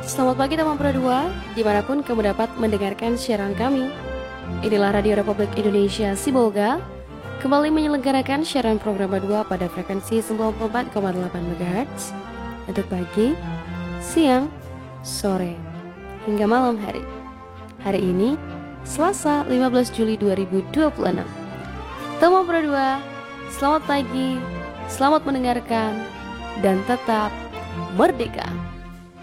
Selamat pagi teman Pro 2, dimanapun kamu dapat mendengarkan siaran kami. Inilah Radio Republik Indonesia Sibolga, kembali menyelenggarakan siaran program 2 pada frekuensi 94,8 MHz untuk pagi, siang, sore, hingga malam hari. Hari ini, Selasa 15 Juli 2026. Teman Pro 2, selamat pagi, selamat mendengarkan, dan tetap merdeka.